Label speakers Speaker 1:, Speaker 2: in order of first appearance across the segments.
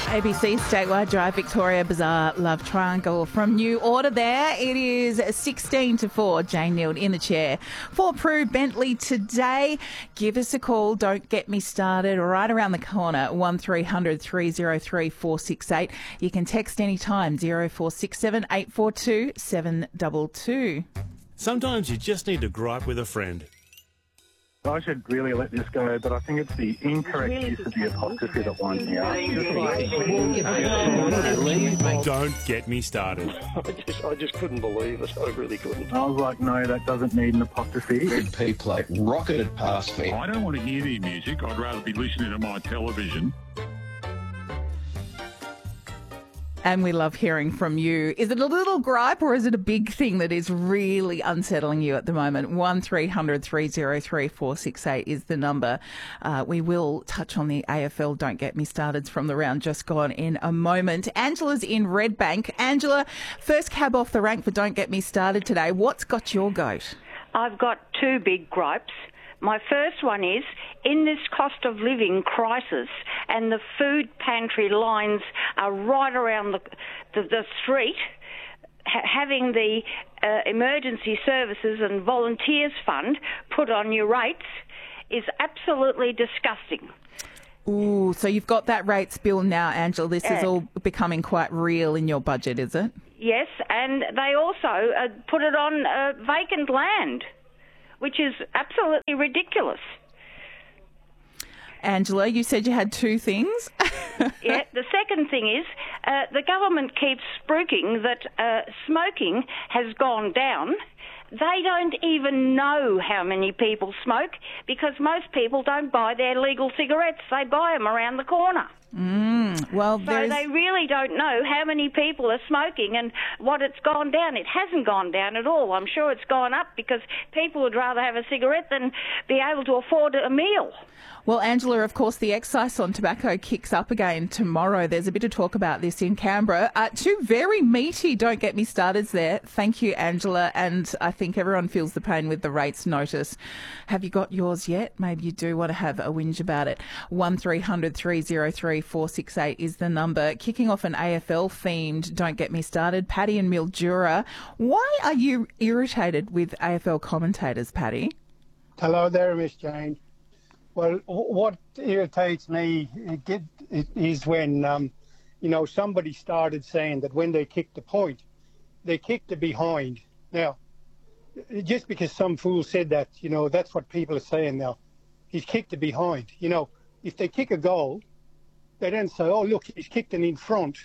Speaker 1: ABC Statewide Drive Victoria Bazaar Love Triangle from New Order there. It is 16-4. Jane Nield in the chair for Prue Bentley today. Give us a call. Don't get me started. Right around the corner, 1300 303 468. You can text anytime, 0467 842 722.
Speaker 2: Sometimes you just need to gripe with a friend.
Speaker 3: I should really let this go, but I think it's the incorrect use of the apostrophe that winds me up.
Speaker 2: Don't get me started.
Speaker 4: I just couldn't believe it. I really couldn't.
Speaker 3: I was like, no, that doesn't need an apostrophe.
Speaker 5: People like rocketed past me.
Speaker 6: I don't want to hear the music. I'd rather be listening to my television.
Speaker 1: And we love hearing from you. Is it a little gripe or is it a big thing that is really unsettling you at the moment? 1300 303 468 is the number. We will touch on the AFL Don't Get Me Started from the round just gone in a moment. Angela's in Redbank. Angela, first cab off the rank for Don't Get Me Started today. What's got your goat?
Speaker 7: I've got two big gripes. My first one is, in this cost of living crisis and the food pantry lines are right around the street, having the emergency services and volunteers fund put on your rates is absolutely disgusting.
Speaker 1: Ooh, so you've got that rates bill now, Angela. This is all becoming quite real in your budget, is it?
Speaker 7: Yes, and they also put it on vacant land, which is absolutely ridiculous.
Speaker 1: Angela, you said you had two things.
Speaker 7: Yeah, the second thing is the government keeps spruiking that smoking has gone down. They don't even know how many people smoke because most people don't buy their legal cigarettes. They buy them around the corner.
Speaker 1: Well,
Speaker 7: so they really don't know how many people are smoking and what it's gone down. It hasn't gone down at all. I'm sure it's gone up because people would rather have a cigarette than be able to afford a meal.
Speaker 1: Well, Angela, of course, the excise on tobacco kicks up again tomorrow. There's a bit of talk about this in Canberra. Two very meaty Don't Get Me Starters there. Thank you, Angela. And I think everyone feels the pain with the rates notice. Have you got yours yet? Maybe you do want to have a whinge about it. 1300 303 468 is the number. Kicking off an AFL-themed Don't Get Me Started. Paddy in Mildura. Why are you irritated with AFL commentators, Paddy?
Speaker 8: Hello there, Miss Jane. Well, what irritates me is when, somebody started saying that when they kicked the point, they kicked it behind. Now, just because some fool said that, that's what people are saying now. He's kicked it behind. If they kick a goal, they don't say, oh, look, he's kicked it in front.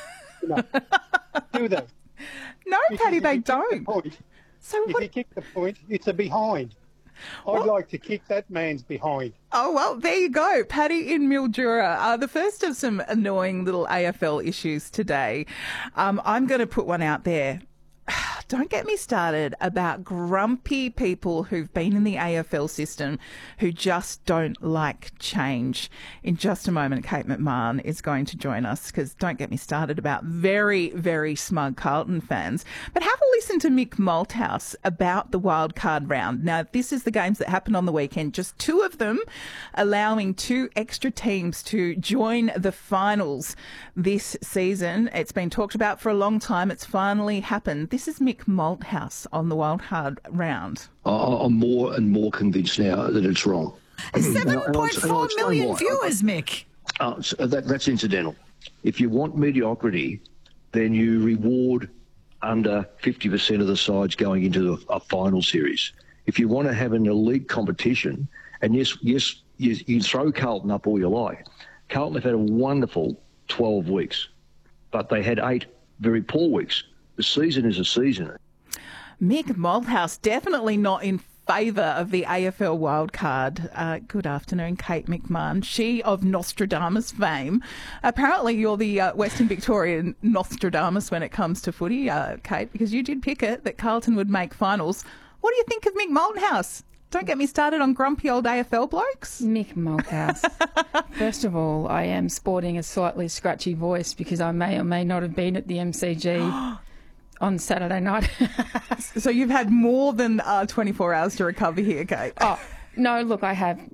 Speaker 8: Do they?
Speaker 1: No, Paddy, they don't.
Speaker 8: If he kicked the point, it's a behind. I'd like to kick that man's behind.
Speaker 1: Oh, well, there you go. Paddy in Mildura. The first of some annoying little AFL issues today. I'm going to put one out there. Don't get me started about grumpy people who've been in the AFL system who just don't like change. In just a moment, Kate McMahon is going to join us because don't get me started about very, very smug Carlton fans. But have a listen to Mick Malthouse about the wildcard round. Now, this is the games that happened on the weekend, just two of them allowing two extra teams to join the finals this season. It's been talked about for a long time. It's finally happened. This is Mick Malthouse on the wildcard round.
Speaker 5: I'm more and more convinced now that it's wrong.
Speaker 9: 7.4 million viewers, Mick.
Speaker 5: That's incidental. If you want mediocrity, then you reward under 50% of the sides going into a final series. If you want to have an elite competition, and yes, you throw Carlton up all you like. Carlton have had a wonderful 12 weeks, but they had 8 very poor weeks. The season is a season.
Speaker 1: Mick Malthouse definitely not in favour of the AFL wildcard. Good afternoon, Kate McMahon. She of Nostradamus fame. Apparently you're the Western Victorian Nostradamus when it comes to footy, Kate, because you did pick it that Carlton would make finals. What do you think of Mick Malthouse? Don't get me started on grumpy old AFL blokes.
Speaker 10: Mick Malthouse. First of all, I am sporting a slightly scratchy voice because I may or may not have been at the MCG on Saturday night.
Speaker 1: So you've had more than 24 hours to recover here, Kate.
Speaker 10: Oh, no, look, I have. But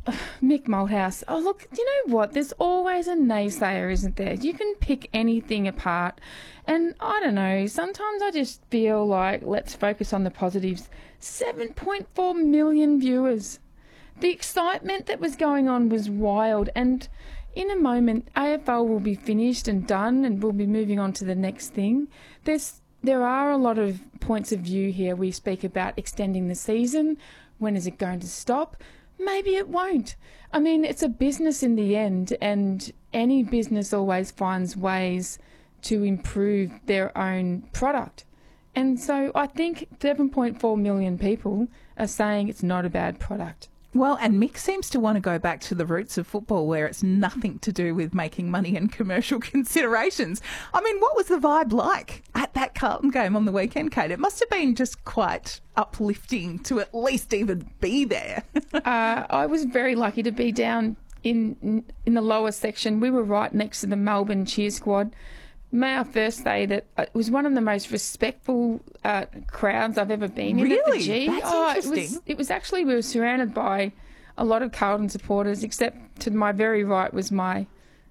Speaker 10: Mick Malthouse. Oh, look, you know what? There's always a naysayer, isn't there? You can pick anything apart. And I don't know, sometimes I just feel like let's focus on the positives. 7.4 million viewers. The excitement that was going on was wild. And in a moment, AFL will be finished and done and we'll be moving on to the next thing. There are a lot of points of view here. We speak about extending the season. When is it going to stop? Maybe it won't. I mean, it's a business in the end, and any business always finds ways to improve their own product. And so I think 7.4 million people are saying it's not a bad product.
Speaker 1: Well, and Mick seems to want to go back to the roots of football where it's nothing to do with making money and commercial considerations. I mean, what was the vibe like at that Carlton game on the weekend, Kate? It must have been just quite uplifting to at least even be there.
Speaker 10: I was very lucky to be down in the lower section. We were right next to the Melbourne cheer squad. May I first say that it was one of the most respectful crowds I've ever been in at the G.
Speaker 1: That's interesting.
Speaker 10: It was actually, we were surrounded by a lot of Carlton supporters, except to my very right was my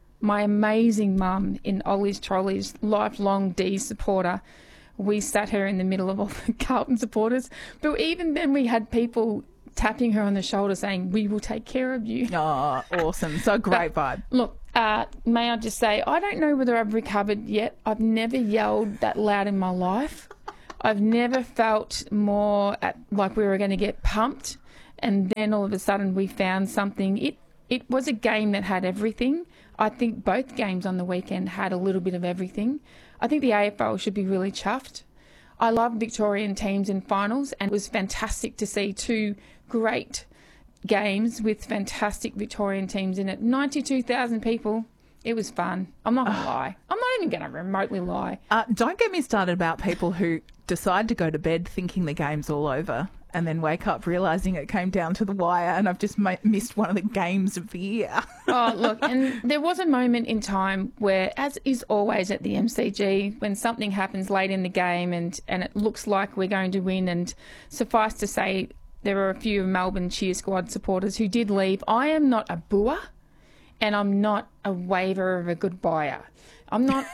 Speaker 10: amazing mum in Ollie's Trolleys, lifelong D supporter. We sat her in the middle of all the Carlton supporters. But even then we had people tapping her on the shoulder saying, "We will take care of you."
Speaker 1: Oh, awesome. So great vibe.
Speaker 10: Look, may I just say, I don't know whether I've recovered yet. I've never yelled that loud in my life. I've never felt more like we were going to get pumped, and then all of a sudden we found something. It was a game that had everything. I think both games on the weekend had a little bit of everything. I think the AFL should be really chuffed. I love Victorian teams in finals, and it was fantastic to see two great games with fantastic Victorian teams in it. 92,000 people. It was fun. I'm not going to lie. I'm not even going to remotely lie.
Speaker 1: Don't get me started about people who decide to go to bed thinking the game's all over and then wake up realising it came down to the wire and I've just missed one of the games of the year.
Speaker 10: Oh, look, and there was a moment in time where, as is always at the MCG, when something happens late in the game and it looks like we're going to win, and suffice to say, there were a few Melbourne cheer squad supporters who did leave. I am not a booer, and I'm not a waver of a goodbye. I'm not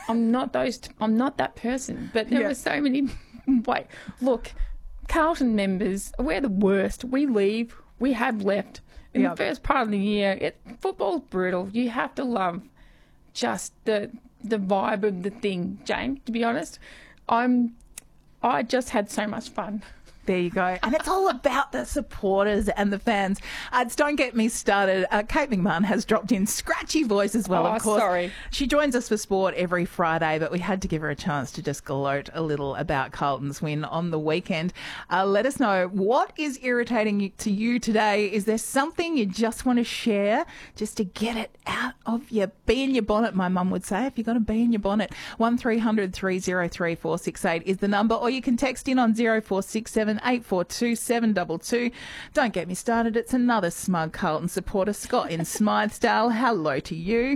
Speaker 10: that person. But there were so many. Wait, look, Carlton members, we're the worst. We leave. We have left in the first part of the year. Football's brutal. You have to love just the vibe of the thing, James. To be honest, I just had so much fun.
Speaker 1: There you go. And it's all about the supporters and the fans. Don't get me started. Kate McMahon has dropped in scratchy voice as well, of course.
Speaker 10: Sorry.
Speaker 1: She joins us for sport every Friday, but we had to give her a chance to just gloat a little about Carlton's win on the weekend. Let us know what is irritating to you today. Is there something you just want to share just to get it out of your bee in your bonnet, my mum would say, if you've got a bee in your bonnet. 1300 303 468 is the number, or you can text in on 0467 842 722. Don't get me started. It's another smug Carlton supporter, Scott in Smythesdale. Hello to you.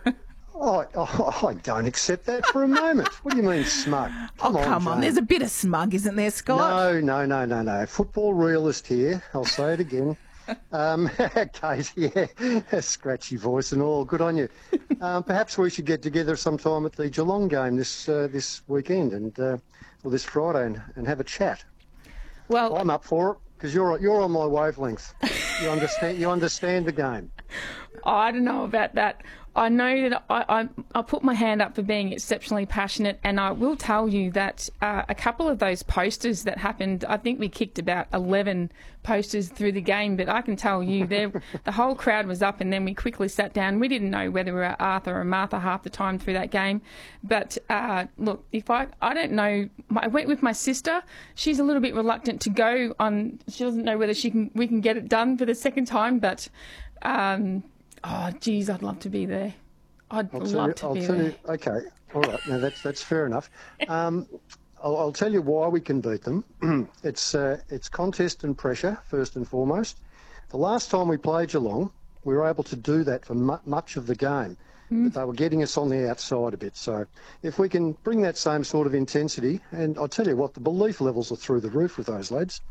Speaker 11: I don't accept that for a moment. What do you mean smug?
Speaker 1: Come on. There's a bit of smug, isn't there, Scott?
Speaker 11: No. Football realist here. I'll say it again. Kate, yeah, scratchy voice and all. Good on you. Perhaps we should get together sometime at the Geelong game this weekend or this Friday and have a chat.
Speaker 10: Well,
Speaker 11: I'm up for it because you're on my wavelength. You understand the game.
Speaker 10: I don't know about that. I know that I put my hand up for being exceptionally passionate, and I will tell you that a couple of those posters that happened, I think we kicked about 11 posters through the game, but I can tell you the whole crowd was up, and then we quickly sat down. We didn't know whether we were Arthur or Martha half the time through that game. But look, if I don't know, I went with my sister. She's a little bit reluctant to go on. She doesn't know whether we can get it done for the second time, but oh, geez, I'd love to be there. I'd love to be there.
Speaker 11: Okay, all right. Now that's fair enough. I'll tell you why we can beat them. It's contest and pressure first and foremost. The last time we played Geelong, we were able to do that for much of the game, but they were getting us on the outside a bit. So if we can bring that same sort of intensity, and I'll tell you what, the belief levels are through the roof with those lads.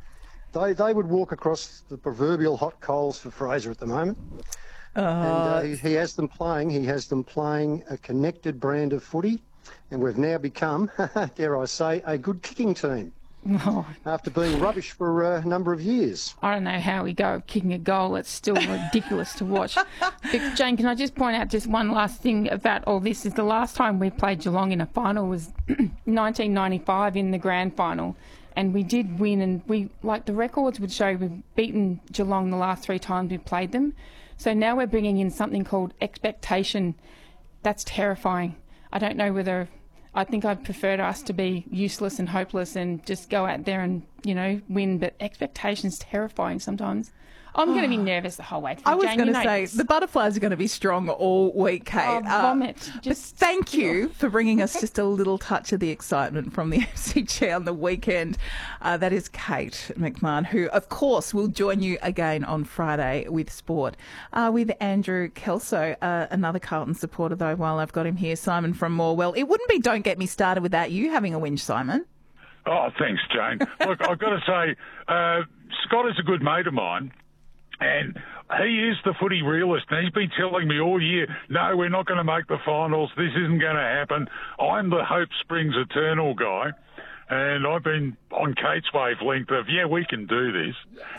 Speaker 11: They would walk across the proverbial hot coals for Fraser at the moment. And he has them playing. He has them playing a connected brand of footy, and we've now become, dare I say, a good kicking team.
Speaker 10: Oh.
Speaker 11: After being rubbish for a number of years.
Speaker 10: I don't know how we go kicking a goal. It's still ridiculous to watch. But Jane, can I just point out just one last thing about all this? Is the last time we played Geelong in a final was 1995 in the grand final. And we did win, and the records would show we've beaten Geelong the last 3 times we played them. So now we're bringing in something called expectation. That's terrifying. I don't know whether... I think I'd prefer us to be useless and hopeless and just go out there and, win. But expectation's terrifying sometimes. I'm going to be nervous the whole way through.
Speaker 1: I was going to say, the Butterflies are going to be strong all week, Kate.
Speaker 10: Vomit.
Speaker 1: But thank you for bringing us just a little touch of the excitement from the MCG on the weekend. That is Kate McMahon, who, of course, will join you again on Friday with sport, with Andrew Kelso, another Carlton supporter, though, while I've got him here, Simon from Morwell. It wouldn't be Don't Get Me Started without you having a whinge, Simon.
Speaker 6: Oh, thanks, Jane. Look, I've got to say, Scott is a good mate of mine. And he is the footy realist, and he's been telling me all year, no, we're not going to make the finals, this isn't going to happen. I'm the Hope Springs Eternal guy, and I've been on Kate's wavelength of, yeah, we can do this.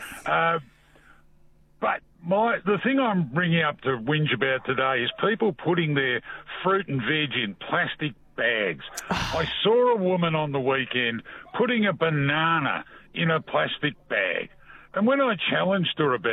Speaker 6: But the thing I'm bringing up to whinge about today is people putting their fruit and veg in plastic bags. I saw a woman on the weekend putting a banana in a plastic bag. And when I challenged her about